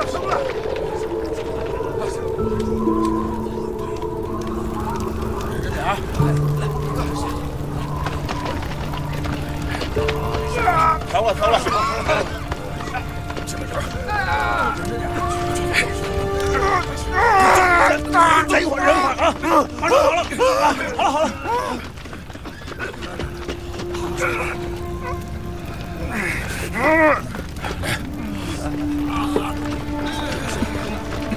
调了，调了。再一会儿，忍会儿啊！马上好了，好了。